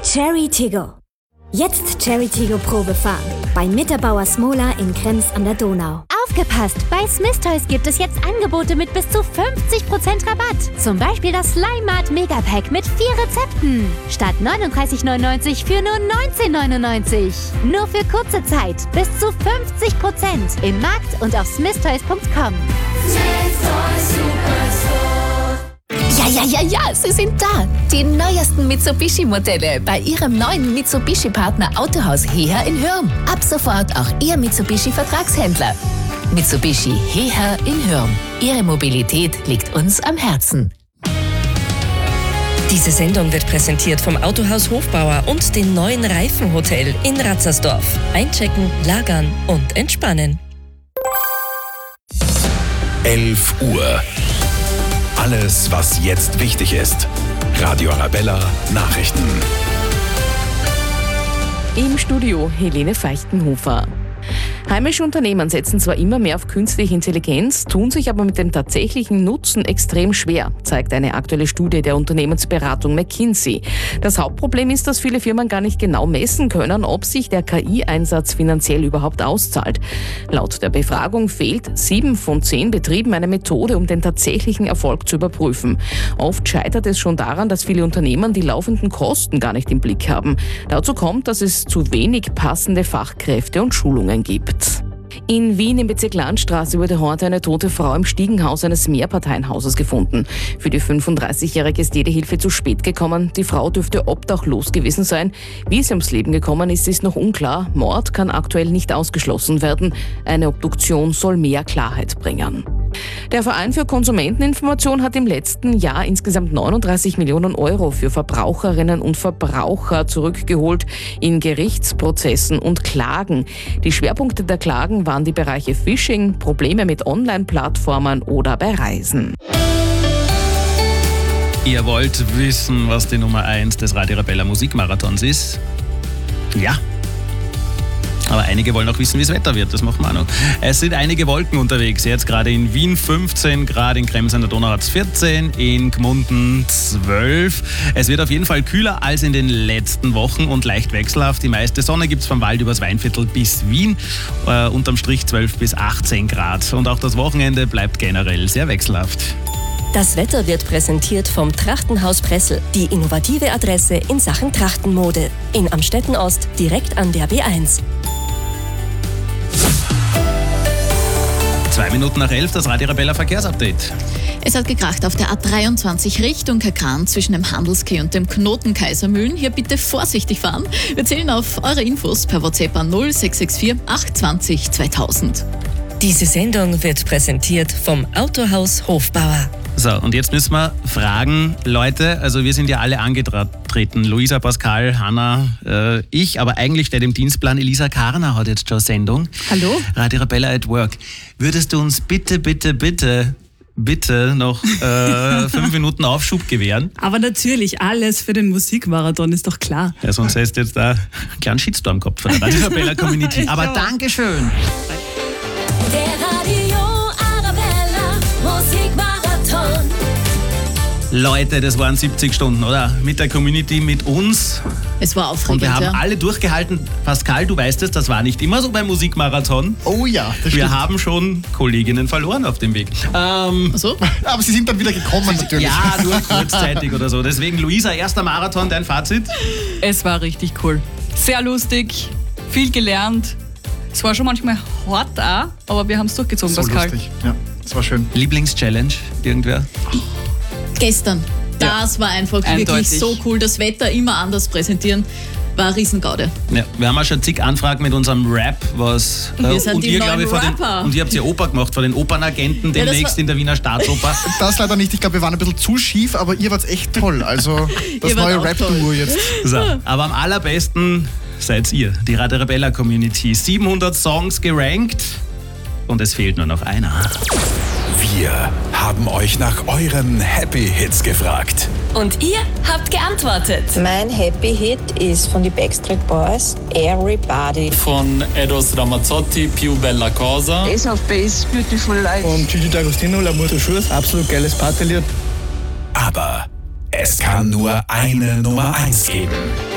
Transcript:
Cherry Tiggo. Jetzt Cherry Tiggo Probe fahren. Bei Mitterbauer Smola in Krems an der Donau. Aufgepasst! Bei Smith Toys gibt es jetzt Angebote mit bis zu 50% Rabatt. Zum Beispiel das Slimat Megapack mit 4 Rezepten. Statt 39,99 für nur 19,99. Nur für kurze Zeit. Bis zu 50% im Markt und auf smithtoys.com. Ja, sie sind da. Die neuesten Mitsubishi-Modelle bei Ihrem neuen Mitsubishi-Partner Autohaus Heher in Hürm. Ab sofort auch Ihr Mitsubishi-Vertragshändler. Mitsubishi Heher in Hürm. Ihre Mobilität liegt uns am Herzen. Diese Sendung wird präsentiert vom Autohaus Hofbauer und dem neuen Reifenhotel in Ratzersdorf. Einchecken, lagern und entspannen. 11 Uhr. Alles, was jetzt wichtig ist. Radio Arabella Nachrichten. Im Studio Helene Feichtenhofer. Heimische Unternehmen setzen zwar immer mehr auf künstliche Intelligenz, tun sich aber mit dem tatsächlichen Nutzen extrem schwer, zeigt eine aktuelle Studie der Unternehmensberatung McKinsey. Das Hauptproblem ist, dass viele Firmen gar nicht genau messen können, ob sich der KI-Einsatz finanziell überhaupt auszahlt. Laut der Befragung fehlt 7 von 10 Betrieben eine Methode, um den tatsächlichen Erfolg zu überprüfen. Oft scheitert es schon daran, dass viele Unternehmen die laufenden Kosten gar nicht im Blick haben. Dazu kommt, dass es zu wenig passende Fachkräfte und Schulungen gibt. In Wien im Bezirk Landstraße wurde heute eine tote Frau im Stiegenhaus eines Mehrparteienhauses gefunden. Für die 35-Jährige ist jede Hilfe zu spät gekommen. Die Frau dürfte obdachlos gewesen sein. Wie sie ums Leben gekommen ist noch unklar. Mord kann aktuell nicht ausgeschlossen werden. Eine Obduktion soll mehr Klarheit bringen. Der Verein für Konsumenteninformation hat im letzten Jahr insgesamt 39 Millionen Euro für Verbraucherinnen und Verbraucher zurückgeholt in Gerichtsprozessen und Klagen. Die Schwerpunkte der Klagen waren die Bereiche Phishing, Probleme mit Online-Plattformen oder bei Reisen. Ihr wollt wissen, was die Nummer 1 des Radio Arabella Musikmarathons ist? Ja. Aber einige wollen auch wissen, wie das Wetter wird. Das machen wir auch noch. Es sind einige Wolken unterwegs. Jetzt gerade in Wien 15 Grad, in Krems an der Donau hat es 14, in Gmunden 12. Es wird auf jeden Fall kühler als in den letzten Wochen und leicht wechselhaft. Die meiste Sonne gibt es vom Wald übers Weinviertel bis Wien. Unterm Strich 12 bis 18 Grad. Und auch das Wochenende bleibt generell sehr wechselhaft. Das Wetter wird präsentiert vom Trachtenhaus Pressel, die innovative Adresse in Sachen Trachtenmode. In Amstetten Ost, direkt an der B1. 2 Minuten nach 11, das Radio Arabella Verkehrsupdate. Es hat gekracht auf der A23 Richtung Kakran zwischen dem Handelskeh und dem Knoten Kaisermühlen. Hier bitte vorsichtig fahren. Wir zählen auf eure Infos per WhatsApp an 0664 820 2000. Diese Sendung wird präsentiert vom Autohaus Hofbauer. So, und jetzt müssen wir fragen, Leute, also wir sind ja alle angetreten, Luisa, Pascal, Hanna, ich, aber eigentlich steht im Dienstplan, Elisa Karner hat jetzt schon Sendung. Hallo? Radio Arabella at Work. Würdest du uns bitte noch 5 Minuten Aufschub gewähren? Aber natürlich, alles für den Musikmarathon, ist doch klar. Ja, sonst hast du jetzt da einen kleinen Shitstorm gehabt von der Radio Arabella Community. Aber Dankeschön. Der Radio Arabella Musikmarathon. Leute, das waren 70 Stunden, oder? Mit der Community, mit uns. Es war aufregend, und wir haben alle durchgehalten. Pascal, du weißt es, das war nicht immer so beim Musikmarathon. Oh ja, das Wir stimmt. haben schon Kolleginnen verloren auf dem Weg. So? Aber sie sind dann wieder gekommen natürlich. Ja, nur kurzzeitig oder so. Deswegen, Luisa, erster Marathon, dein Fazit? Es war richtig cool. Sehr lustig, viel gelernt. Es war schon manchmal hart auch, aber wir haben es durchgezogen, So Pascal. lustig, ja, das war schön. Lieblingschallenge, irgendwer? Gestern. Das war einfach Eindeutig. wirklich so cool. Das Wetter immer anders präsentieren. War eine Riesengaude. Ja, wir haben auch schon zig Anfragen mit unserem Rap, was Wir sind und die ihr, neuen glaube ich, Rapper. und ihr habt ja Oper gemacht vor den Opernagenten Ja, das demnächst war- in der Wiener Staatsoper. Das leider nicht, ich glaube, wir waren ein bisschen zu schief, aber ihr wart echt toll. Also das Ihr wart neue auch Rap-Duo jetzt. So, aber am allerbesten seid ihr, die Radio Arabella Community. 700 Songs gerankt und es fehlt nur noch einer. Wir haben euch nach euren Happy Hits gefragt. Und ihr habt geantwortet. Mein Happy Hit ist von den Backstreet Boys, Everybody. Von Eros Ramazzotti, Più Bella Cosa. Ace of Base, Beautiful Life. Und Gigi D'Agostino, L'Amour toujours, absolut geiles Partylied. Aber es kann nur eine Nummer 1 geben.